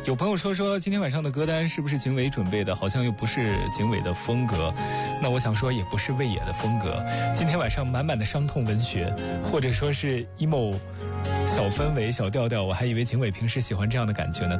有朋友说今天晚上的歌单是不是景伟准备的？好像又不是景伟的风格。那我想说也不是魏野的风格。今天晚上满满的伤痛文学，或者说是 emo 小氛围小调调，我还以为景伟平时喜欢这样的感觉呢。